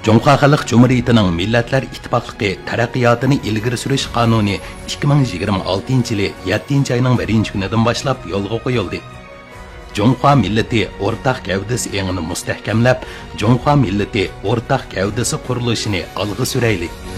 Жоңхо Халық Cumhuriyetining Millatlar Ittifoqligi taraqqiyotini ilgari surish qonuni 2026 yili 7 oyning 1 kunidan boshlab yo'lga qo'yildi. Жоңхо millati o'rtaq gavdasi engini mustahkamlab, Жоңхо millati o'rtaq gavdasi qurilishini olg'a suraylik.